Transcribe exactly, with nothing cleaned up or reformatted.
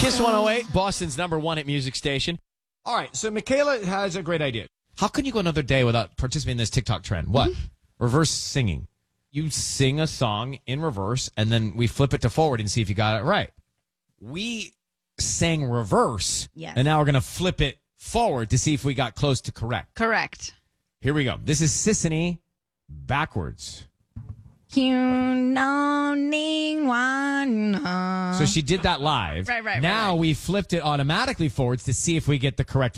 Kiss one oh eight, Boston's number one hit music station. All right, so Michaela has a great idea. How can you go another day without participating in this TikTok trend? What? Mm-hmm. Reverse singing. You sing a song in reverse, and then we flip it to forward and see if you got it right. We sang reverse, yes. and now we're going to flip it forward to see if we got close to correct. Correct. Here we go. This is Sissany backwards. So she did that live. Right, right, Now right, right. we flipped it automatically forwards to see if we get the correct